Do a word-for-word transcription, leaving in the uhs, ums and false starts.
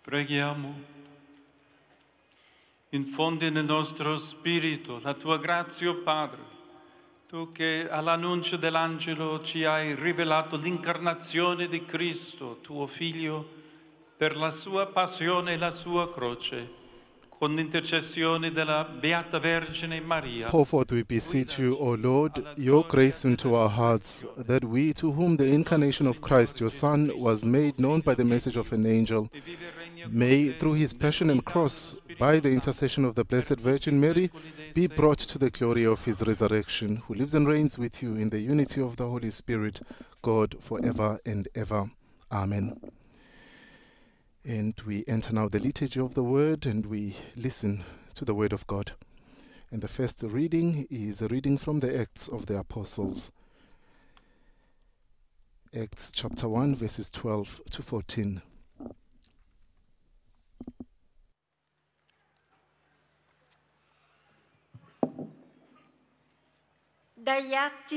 Preghiamo. Infondi nel nostro spirito la tua grazia, o Padre, tu che all'annuncio dell'angelo ci hai rivelato l'incarnazione di Cristo, tuo Figlio, per la sua passione e la sua croce, con l'intercessione della Beata Vergine Maria. Pour forth, we beseech you, O Lord, your grace into our hearts, that we, to whom the incarnation of Christ, your Son, was made known by the message of an angel, may, through his passion and cross, by the intercession of the Blessed Virgin Mary, be brought to the glory of his resurrection, who lives and reigns with you in the unity of the Holy Spirit, God, forever and ever. Amen. And we enter now the liturgy of the Word, and we listen to the Word of God. And the first reading is a reading from the Acts of the Apostles. Acts chapter one, verses twelve to fourteen. Dagli Atti